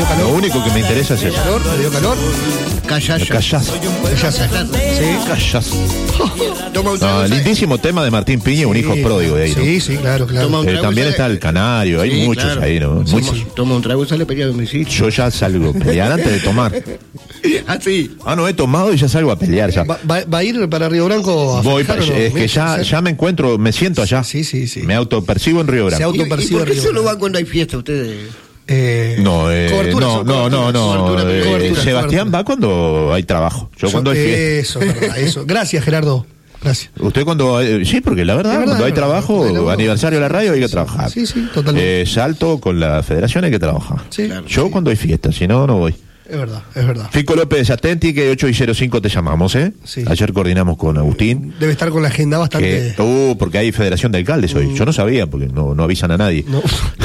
calor. Lo único que me interesa es eso. ¿Le dio calor? Callaza. Sí. Callaza. Toma un No, trago, lindísimo tema de Martín Piña, un hijo pródigo de ahí, ¿no? Sí, claro. Toma un trago, También sale- está el Canario, hay Sí, muchos claro. ahí, ¿no? Toma- Muchos. Toma un trago y sale a pelear a domicilio. Yo ya salgo a pelear antes de tomar. Ah, sí. No he tomado y ya salgo a pelear ya. ¿Va a ir para Río Branco a Voy, festejar o no? es que Mira, ya me encuentro, me siento allá. Sí. Me autopercibo en Río Se Branco. ¿Y autopercibe por qué Río solo Branco. van cuando hay fiesta ustedes? No, Cobertura, cobertura. Sebastián va cuando hay trabajo. Yo cuando hay fiesta. Eso, es verdad, eso. Gracias, Gerardo. Gracias. Usted cuando sí, porque la verdad, Es verdad, cuando hay es verdad. trabajo, Claro. aniversario de la radio hay que trabajar. Sí, totalmente. Salto con la federación hay que trabajar. Sí. Claro. Yo cuando hay fiesta, si no, no voy. Es verdad. Fico López, atenti que 8:05 te llamamos, ¿eh? Sí. Ayer coordinamos con Agustín. Debe estar con la agenda bastante. Porque hay federación de alcaldes hoy. Yo no sabía, porque no avisan a nadie. No.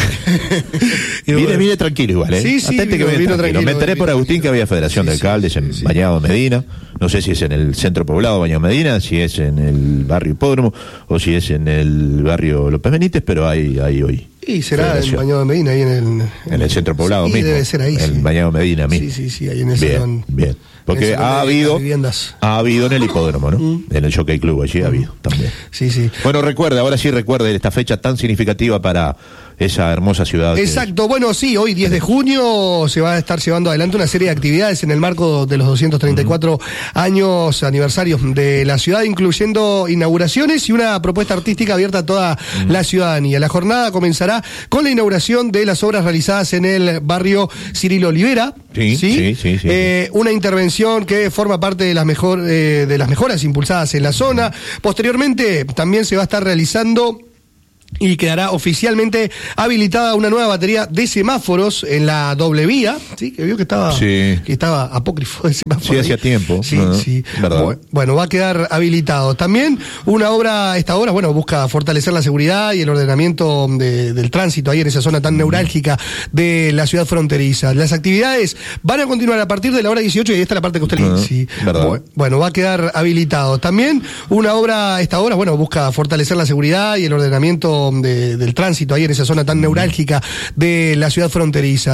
Viene tranquilo igual, ¿eh? Sí, Atente que vino viene tranquilo. tranquilo, Me enteré por vino Agustín tranquilo. que había federación de alcaldes en Bañado Medina. No sé si es en el centro poblado Bañado Medina, si es en el barrio Hipódromo o si es en el barrio López Benítez, pero hay hoy. Y será en federación. Bañado de Medina, ahí En el centro poblado Sí, mismo. debe ser ahí, En sí. Bañado Medina mismo. Sí, ahí en el salón. Bien. Porque En el salón ha de habido las viviendas. en el hipódromo, ¿no? En el Jockey Club, allí ha habido también. Sí. Bueno, ahora sí recuerde esta fecha tan significativa para esa hermosa ciudad. Exacto, bueno, sí, hoy 10 de junio se va a estar llevando adelante una serie de actividades en el marco de los 234 años aniversarios de la ciudad, incluyendo inauguraciones y una propuesta artística abierta a toda la ciudadanía. La jornada comenzará con la inauguración de las obras realizadas en el barrio Cirilo Olivera. Sí. Una intervención que forma parte de las mejoras impulsadas en la zona. Posteriormente también se va a estar realizando y quedará oficialmente habilitada una nueva batería de semáforos en la doble vía, ¿sí? Que vio que estaba apócrifo de semáforo. Sí, hacía tiempo. Sí. Verdad. Bueno, va a quedar habilitado. También esta obra, busca fortalecer la seguridad y el ordenamiento del tránsito ahí en esa zona tan neurálgica de la ciudad fronteriza. Las actividades van a continuar a partir de la hora 18 y esta es la parte que usted le dice. Verdad. Bueno, va a quedar habilitado. También esta obra, busca fortalecer la seguridad y el ordenamiento del tránsito ahí en esa zona tan neurálgica de la ciudad fronteriza.